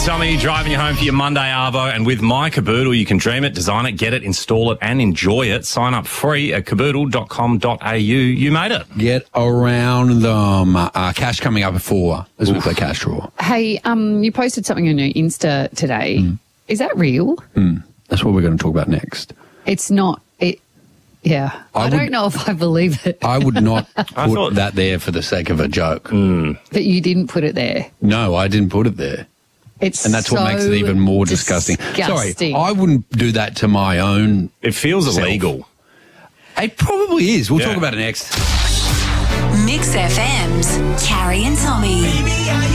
and Tommy driving you home for your Monday Arvo. And with My Caboodle, you can dream it, design it, get it, install it and enjoy it. Sign up free at caboodle.com.au. You made it. Get around them. Cash coming up at 4 as we play Cash Draw. Hey, you posted something on your Insta today. Is that real? That's what we're going to talk about next. It's not. Yeah. I don't know if I believe it. I would not put that there for the sake of a joke. But you didn't put it there. No, I didn't put it there. And that's what makes it even more disgusting. Sorry, I wouldn't do that to my own. It feels illegal. It probably is. We'll talk about it next. Mix FM's Carrie and Tommy.